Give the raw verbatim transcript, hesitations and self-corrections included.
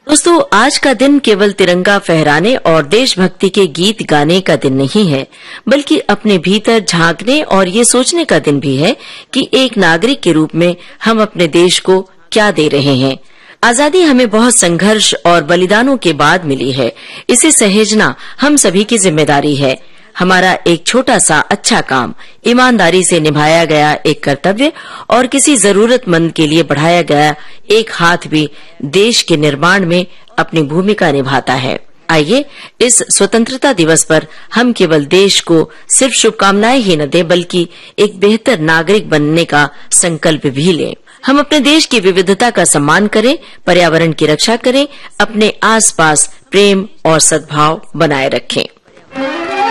दोस्तों, आज का दिन केवल तिरंगा फहराने और देशभक्ति के गीत गाने का दिन नहीं है, बल्कि अपने भीतर झांकने और ये सोचने का दिन भी है कि एक नागरिक के रूप में हम अपने देश को क्या दे रहे हैं। आजादी हमें बहुत संघर्ष और बलिदानों के बाद मिली है। इसे सहेजना हम सभी की जिम्मेदारी है। हमारा एक छोटा सा अच्छा काम, ईमानदारी से निभाया गया एक कर्तव्य और किसी जरूरतमंद के लिए बढ़ाया गया एक हाथ भी देश के निर्माण में अपनी भूमिका निभाता है। आइए इस स्वतंत्रता दिवस पर हम केवल देश को सिर्फ शुभकामनाएं ही न दें, बल्कि एक बेहतर नागरिक बनने का संकल्प भी लें। हम अपने देश की विविधता का सम्मान करें, पर्यावरण की रक्षा करें, अपने आसपास प्रेम और सद्भाव बनाए रखें।